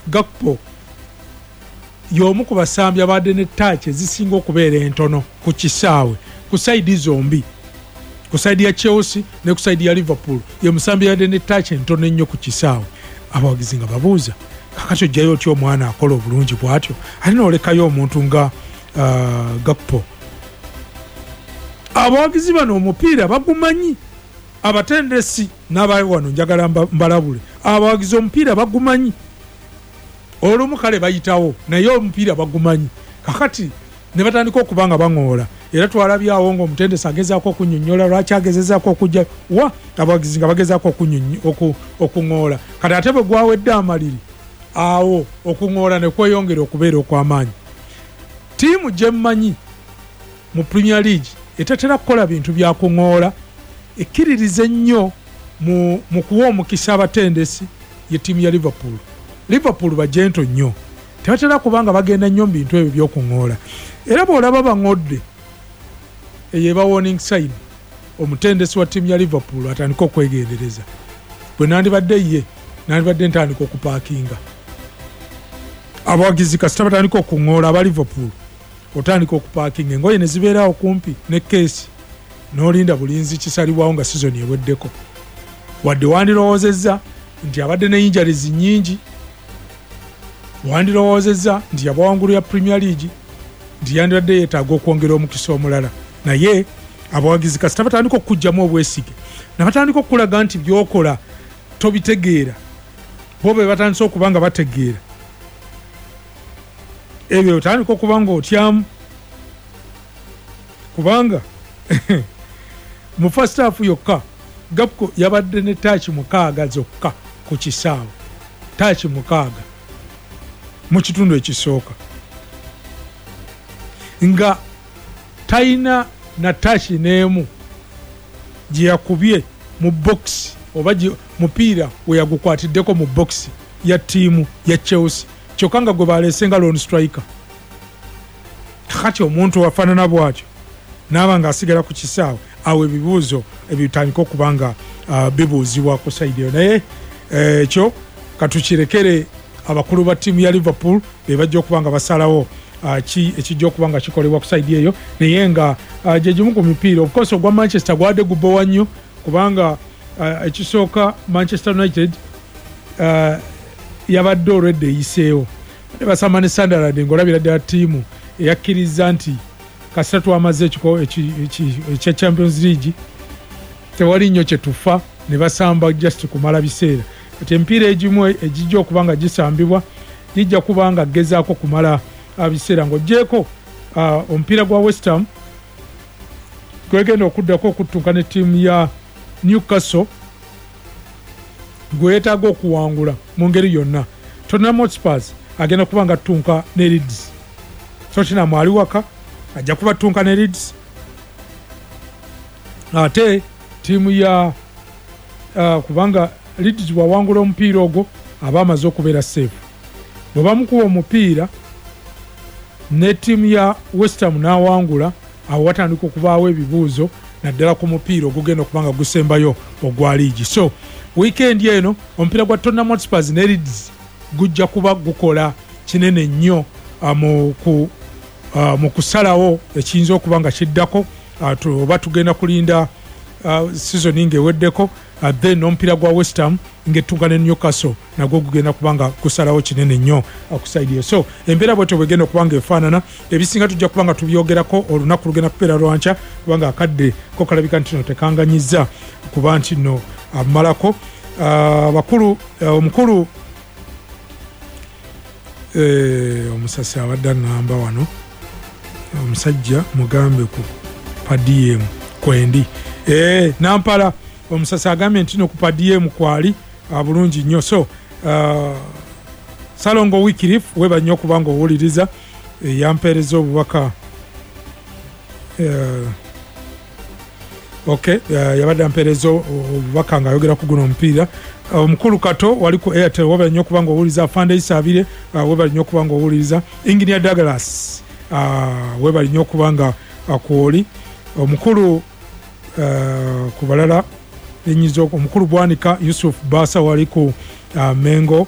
Gakpo y'omu ku basambi abadde ne ttaaci ezisinga okubeera entono ku kisaawe ku sayidi zombi, ku sayidi ya Chelsea ne ku sayidi ya Liverpool. Ye musambi yabadde ne ttaaci entono ennyo ku kisaawe. Abawagizi nga babuuza, kakati ojjayo otya omwana akola obulungi bw'atyo ate n'olekayo omuntu nga Gakpo? Abawagizi bano omupiira bagumanyi, abatendesi n'abayi wano njagala mbalabule, abawagizi omupiira bagumanyi. Olumu kale bayitawo naye omupiira bagumanyi. Kakati ne batandika okuba nga baŋoola, era twalabyawo ng'omutendesi agezaako okunnyonnyola lwaki agezezaako okujja wa abawagizi nga bagezaako okuŋoola. Kati ate bwe gwawedde amaliri awo okuŋoola ne kweyongera okubeera okw'amaanyi. Ttiimu gye mmanyi mu Premier League etatera kukola bintu bya kuŋoola, ekkiririza ennyo mu kuwa omukisa abatendesi ye ttiimu ya Liverpool. Liverpool bajento nnyo, tebatera kubanga bagenda nnyo mu bintu ebyo by'okuŋoola. Era bw'olaba baŋodde eyeba warning sign, omutendesi wa ttiimu ya Liverpool atandika okwegendereza. Bwe nandibadde ye nandibadde ntandika okupaakinga. Abawagizi kasita batandika okuŋoola aba Liverpool otandika okupaakinga, engoye ne zibeerawo kumpi ne keesi n'olinda bulinzi kisalibwawo nga sizoni eweddeko. Wadde wandirowoozezza nti abadde ne injuries nnyingi, wandirowoozezza nti yabawangulu ya Premier League, nti yandibadde yeetaaga okwongera omukisa omulala. Naye abawagizi kasita batandika okujjamu obwesige, ne batandika okulaga nti by'okola tobitegeera, bo be batandise okuba nga bategeera, ebyo otandika okuba nga otyamu. Kubanga mu first half yokka Gakpo yabadde ne ttaaci 6 zokka ku kisaawe, ttaaci 6 mu kitundu ekisooka, nga talina na ttaaci n'emu gye yakubye mu box oba mupiira we yagukwatiddeko mu box ya ttiimu ya Chelsea, kyokka nga gwe baleese nga lone striker. Kakati omuntu wafaanana bw'atyo n'aba ng'asigala ku kisaawe, awo ebibuuzo ebitandika okuba nga bibuuzibwa ku sayidi eyo. Naye ekyo katukirekere abakulu ba ttiimu ya Liverpool be bajja okuba nga basalawo ekijja okuba nga kikolebwa ku sayidi eyo. Naye nga gye gimu ku mipiira, of course ogwa Manchester gwadde gubowa nnyo, kubanga ekisooka Manchester United yabadde olwedde eyiseewo. Basamba ne Sunderland ng'olabira ddala ttiimu eyakkiriza nti kasita twamaze ekya Champions League tewali nnyo kye tufa, ne basamba just kumala biseera. Kati empiira egimu egijja okuba nga gisambibwa gijja kuba nga gezaako kumala biseera. Ng'oggyeko omupiira gwa West Ham gwegenda okuddako okuttunka ne ttiimu ya Newcastle gwe yeetaaga okuwangula mu ngeri yonna. Tottenham Hotspur agenda kuba nga ttunka ne Leeds. Tottenham ali waka ajja kuba ttunka ne Leeds. Ate ttiimu ya kubanga Leeds bwawangula omupiira ogwo aba amaze okubeera safe. Bwe bamukuba omupiira ne ttiimu ya West Ham n'awangula, awo watandika okubaawo ebibuuzo naddala ku mupiira ogugenda okuba nga gusembayo ogwa liigi. So weekend eno omupiira gwa Tottenham Hotspur ne Leeds gujja kuba gukola kinene nnyo mu kusalawo ekiyinza okuba nga kiddako, oba tugenda kulinda season ng'eweddeko, then omupiira gwa West Ham ng'ettunka ne Newcastle nagwo gugenda kuba nga kusalawo kinene nnyo kusaidiyo. So embeera bwetyo bwegenda okuba nga efaanana. Ebisinga tujja kuba nga tubyogerako olunaku lugenda kubeera lwanca, kubanga akadde ko kalabika nti no tekanganyizza kuba nti no amalako. Omukulu omusasi abadde namba wano, omusajja mugambe ku padiem kwendi nampala omusasi agambye nti no ku padiem kwali bulungi nnyo. So Salongo Wycliffe weba nnyo okubanga owuliriza, yampeereza obubaka yabadde ampeereza obubaka ng'ayogera ku guno omupiira. Omukulu Kato wali ku Airtel weba nnyo okubanga owuliriza. Afande Isabire weba nnyo okubanga owuliriza. Engineer Douglas weba nnyo okubanga kwoli. Omukulu ku balala enyizo omukulu Bwanika Yusuf Basa wali ku Mengo